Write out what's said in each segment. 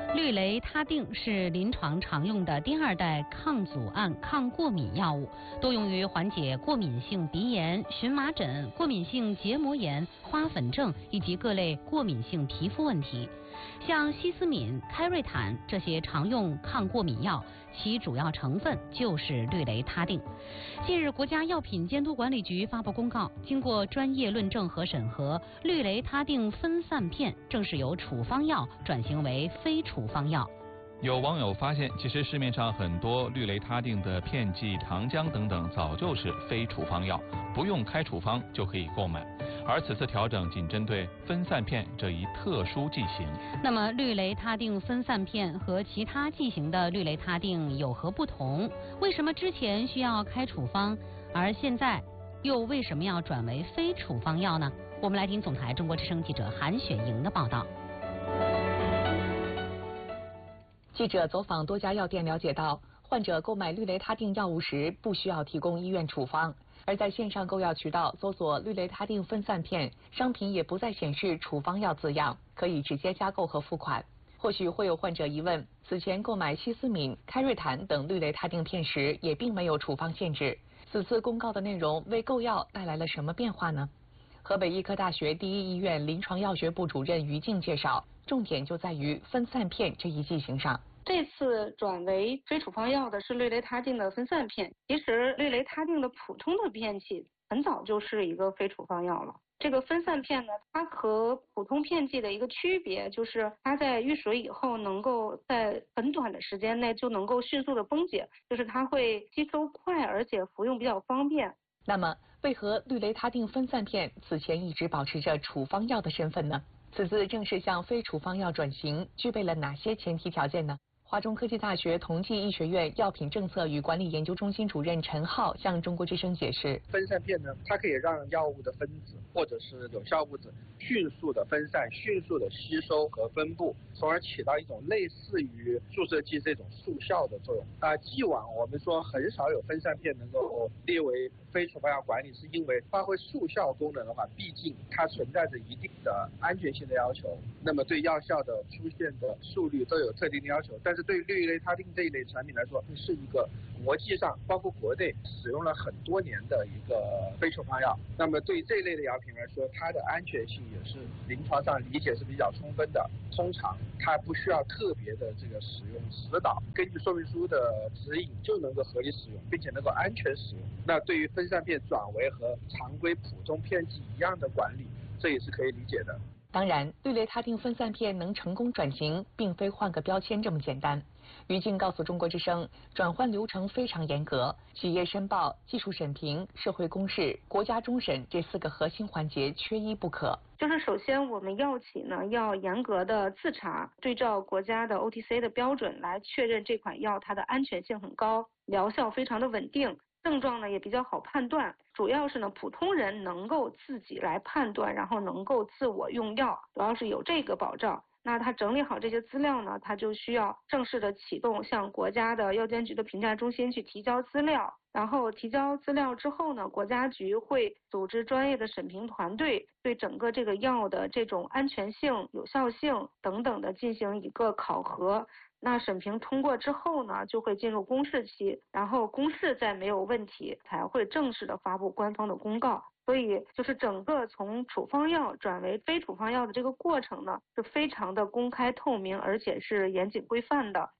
氯雷他定是临床常用的第二代抗组胺抗过敏药物，多用于缓解过敏性鼻炎、荨麻疹、过敏性结膜炎、花粉症以及各类过敏性皮肤问题。像西司敏、开瑞坦这些常用抗过敏药，其主要成分就是氯雷他定。近日，国家药品监督管理局发布公告，经过专业论证和审核，氯雷他定分散片正式由处方药转型为非处方药。 有网友发现，其实市面上很多氯雷他定的片剂、糖浆等等，早就是非处方药，不用开处方就可以购买。而此次调整仅针对分散片这一特殊剂型。 那么，氯雷他定分散片和其他剂型的氯雷他定有何不同？为什么之前需要开处方，而现在又为什么要转为非处方药呢？我们来听总台中国之声记者韩雪莹的报道。 记者走访多家药店了解到，患者购买氯雷他定药物时不需要提供医院处方，而在线上购药渠道搜索氯雷他定分散片，商品也不再显示处方药字样，可以直接加购和付款。或许会有患者疑问，此前购买西司敏、开瑞坦等氯雷他定片时也并没有处方限制，此次公告的内容为购药带来了什么变化呢？河北医科大学第一医院临床药学部主任于静介绍，重点就在于分散片这一剂型上。 这次转为非处方药的是氯雷他定的分散片。其实氯雷他定的普通的片剂很早就是一个非处方药了。这个分散片呢，它和普通片剂的一个区别就是它在遇水以后能够在很短的时间内就能够迅速的崩解，就是它会吸收快，而且服用比较方便。 那么为何氯雷他定分散片此前一直保持着处方药的身份呢？此次正式向非处方药转型，具备了哪些前提条件呢？华中科技大学同济医学院药品政策与管理研究中心主任陈浩向中国之声解释， 分散片呢，它可以让药物的分子或者是有效物质迅速的分散、迅速的吸收和分布，从而起到一种类似于注射剂这种速效的作用。既往我们说很少有分散片能够列为非处方药管理，是因为发挥速效功能的话，毕竟它存在着一定的安全性的要求，那么对药效的出现的速率都有特定的要求。但是对于氯雷他定这一类产品来说，是一个国际上包括国内使用了很多年的一个非处方药。那么对于这一类的药品来说，它的安全性也是临床上理解是比较充分的。通常它不需要特别的这个使用指导，根据说明书的指引就能够合理使用，并且能够安全使用。那对于分散片转为和常规普通片剂一样的管理，这也是可以理解的。 当然，氯雷他定分散片能成功转型，并非换个标签这么简单。于静告诉中国之声，转换流程非常严格，企业申报、技术审评、社会公示、国家终审这4个核心环节缺一不可。 就是首先我们药企呢要严格的自查，对照国家的 OTC 的标准来确认这款药它的安全性很高，疗效非常的稳定，症状呢也比较好判断，主要是呢普通人能够自己来判断，然后能够自我用药，主要是有这个保障。那他整理好这些资料呢，他就需要正式的启动向国家的药监局的评价中心去提交资料，然后提交资料之后呢，国家局会组织专业的审评团队，对整个这个药的这种安全性、有效性等等的进行一个考核。那审评通过之后呢，就会进入公示期，然后公示再没有问题，才会正式的发布官方的公告。所以就是整个从处方药转为非处方药的这个过程呢，是非常的公开透明，而且是严谨规范的。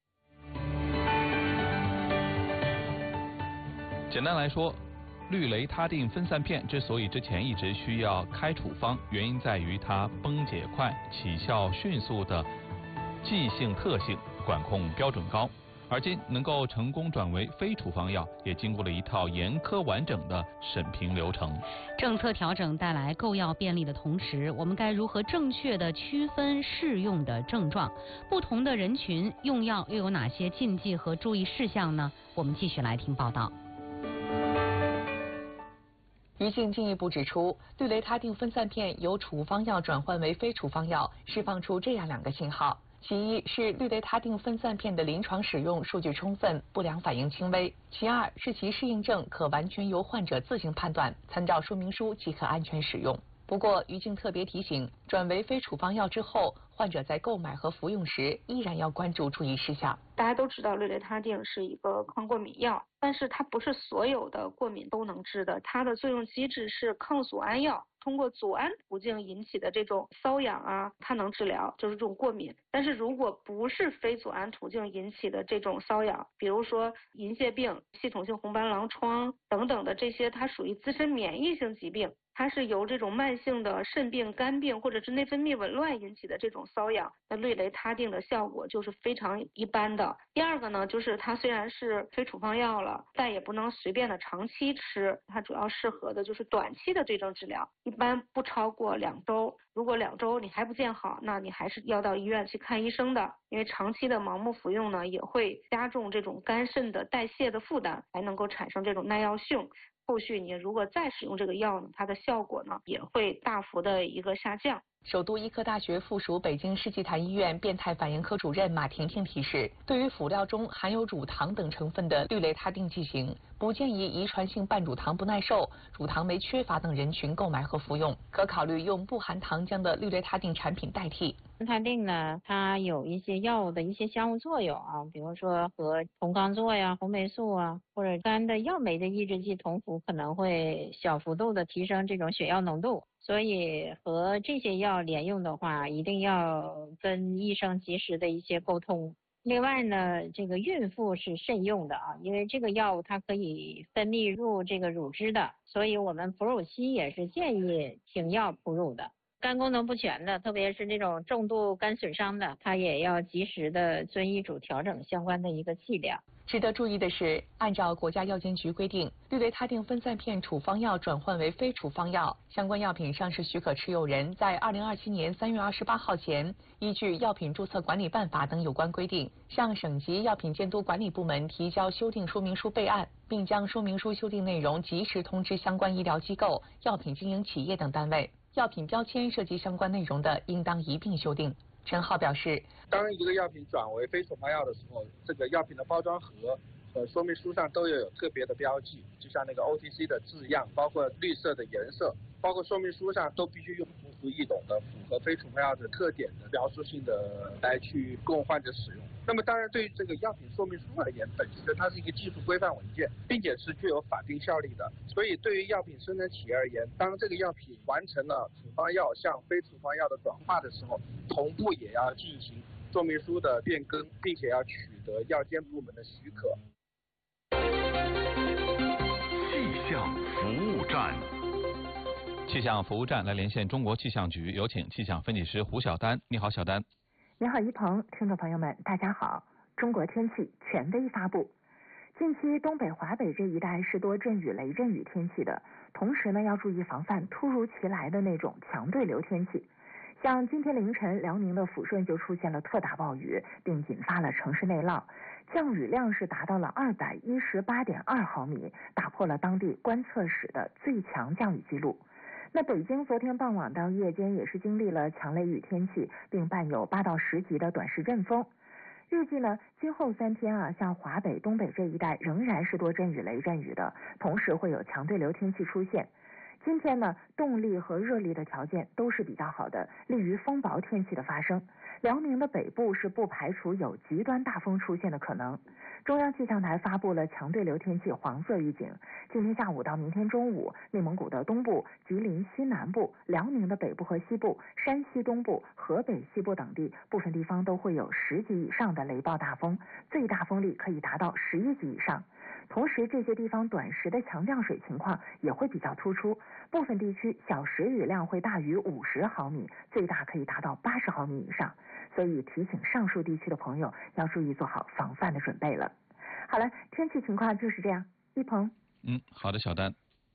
简单来说，氯雷他定分散片之所以之前一直需要开处方，原因在于它崩解快、起效迅速的剂性特性，管控标准高。而今能够成功转为非处方药，也经过了一套严苛完整的审评流程。 政策调整带来购药便利的同时，我们该如何正确的区分适用的症状？不同的人群用药又有哪些禁忌和注意事项呢？我们继续来听报道。 于静进一步指出，氯雷他定分散片由处方药转换为非处方药，释放出这样2个信号。其一是氯雷他定分散片的临床使用数据充分，不良反应轻微；其二是其适应症可完全由患者自行判断，参照说明书即可安全使用。 不过，于静特别提醒，转为非处方药之后，患者在购买和服用时依然要关注注意事项。 大家都知道氯雷他定是一个抗过敏药，但是它不是所有的过敏都能治的，它的作用机制是抗组胺药。通过组胺途径引起的这种瘙痒啊，它能治疗，就是这种过敏。但是如果不是非组胺途径引起的这种瘙痒，比如说银屑病、系统性红斑狼疮等等的这些，它属于自身免疫性疾病，它是由这种慢性的肾病、肝病或者是内分泌紊乱引起的这种瘙痒，那氯雷他定的效果就是非常一般的。第二个呢，就是它虽然是非处方药了，但也不能随便的长期吃，它主要适合的就是短期的这种治疗，一般不超过2周。如果2周你还不见好，那你还是要到医院去看医生的，因为长期的盲目服用呢，也会加重这种肝肾的代谢的负担，还能够产生这种耐药性。后续你如果再使用这个药呢，它的效果呢也会大幅的一个下降。 首都医科大学附属北京世纪坛医院变态反应科主任马婷婷提示，对于辅料中含有乳糖等成分的氯雷他定剂型，不建议遗传性半乳糖不耐受、乳糖酶缺乏等人群购买和服用，可考虑用不含糖浆的氯雷他定产品代替。 他定呢，它有一些药物的一些相互作用啊，比如说和酮罡唑呀、红霉素啊，或者肝的药酶的抑制剂酮服可能会小幅度的提升这种血药浓度，所以和这些药连用的话，一定要跟医生及时的一些沟通。另外呢，这个孕妇是慎用的啊，因为这个药物它可以分泌入这个乳汁的，所以我们哺乳期也是建议停药哺乳的。肝功能不全的，特别是这种重度肝损伤的，它也要及时的遵医嘱调整相关的一个剂量。 值得注意的是，按照国家药监局规定，氯雷他定分散片处方药转换为非处方药，相关药品上市许可持有人在2027年3月28号前，依据《药品注册管理办法》等有关规定，向省级药品监督管理部门提交修订说明书备案，并将说明书修订内容及时通知相关医疗机构、药品经营企业等单位。药品标签涉及相关内容的，应当一并修订。陈浩表示， 当一个药品转为非处方药的时候，这个药品的包装盒和说明书上都要有特别的标记，就像那个 OTC 的字样，包括绿色的颜色，包括说明书上都必须用通俗易懂的、符合非处方药的特点的描述性的来去供患者使用。那么当然，对于这个药品说明书而言，本身它是一个技术规范文件，并且是具有法定效力的。所以对于药品生产企业而言，当这个药品完成了处方药向非处方药的转化的时候，同步也要进行说明书的变更，并且要取得药监部门的许可。 气象服务站。气象服务站来连线中国气象局，有请气象分析师胡晓丹。你好，小丹。 你好，一鹏，听众朋友们，大家好。中国天气权威发布，近期东北、华北这一带是多阵雨、雷阵雨天气的，同时呢要注意防范突如其来的那种强对流天气。像今天凌晨，辽宁的抚顺就出现了特大暴雨，并引发了城市内涝，降雨量是达到了218.2毫米，打破了当地观测史的最强降雨记录。那北京昨天傍晚到夜间也是经历了强雷雨天气，并伴有8到10级的短时阵风。预计呢，今后3天像华北、东北这一带仍然是多阵雨、雷阵雨的，同时会有强对流天气出现。今天呢，动力和热力的条件都是比较好的，利于风雹天气的发生。辽宁的北部是不排除有极端大风出现的可能。中央气象台发布了强对流天气黄色预警，今天下午到明天中午，内蒙古的东部、吉林西南部、辽宁的北部和西部、山西东部、河北西部等地部分地方都会有10级以上的雷暴大风，最大风力可以达到11级以上。同时，这些地方短时的强降水情况也会比较突出，部分地区小时雨量会大于50毫米，最大可以达到80毫米以上。所以提醒上述地区的朋友要注意做好防范的准备了。好了，天气情况就是这样。一鹏。 好的，小丹。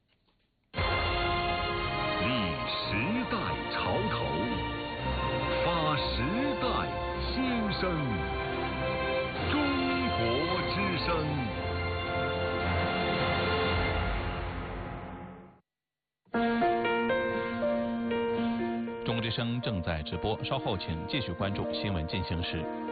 立时代潮头，发时代新声，中国之声。 中国之声正在直播，稍后请继续关注新闻进行时。